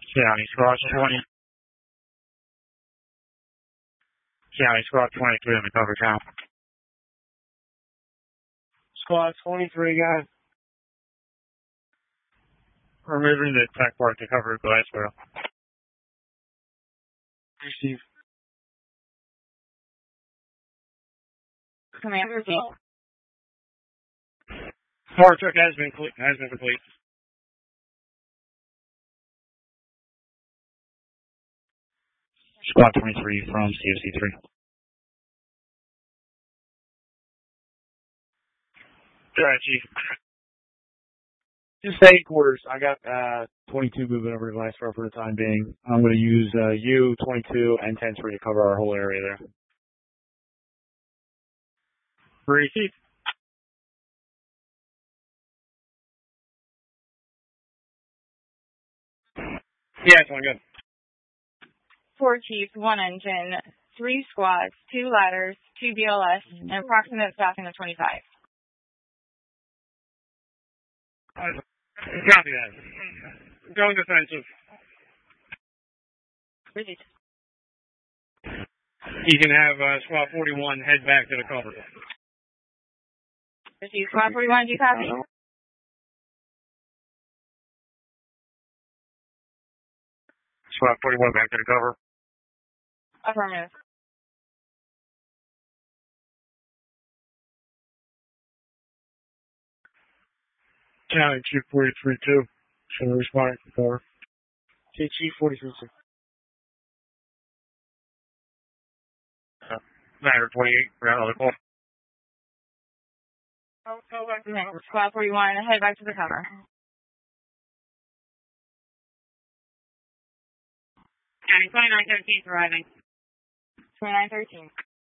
County Squad 20. County Squad 23 on the cover count. Squad 23, guys. We're moving the tech part to cover Glassboro. Receive. Commander team. Fire truck has been complete. Squad 23 from CFC 3. Go ahead, Chief. Just headquarters. I got 22 moving over to Glassboro for the time being. I'm going to use U, 22, and 10-3 to cover our whole area there. Receive. Yeah, it's all good. 4 chiefs, 1 engine, 3 squads, 2 ladders, 2 BLS, and approximate staffing of 25. Copy that. Going defensive. Received. You can have Squad 41 head back to the cover. Received. Squad 41, do you copy? Squad 41 back to the cover. Affirmative. County Chief 43-2. Should respond to cover. Chief 43-2. Matter 28, round on the call. Squad 41, head back to the cover. County 2913 arriving. 2913.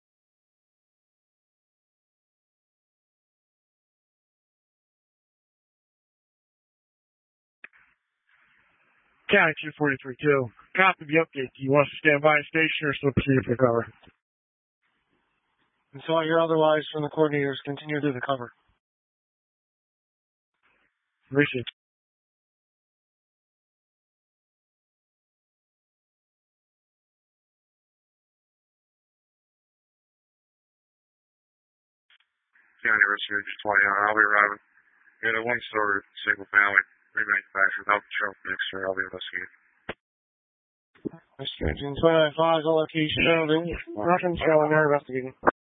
County Chief 43-2. Copy the update. Do you want us to stand by and station or still proceed for cover? Until I hear otherwise from the coordinators, continue to the cover. Receive. County Rescue 20. I'll be arriving. We had a one-story single family remanufactured health insurance next year. I'll be investigating. Rescue 29-5, the location. Nothing showing there, investigating.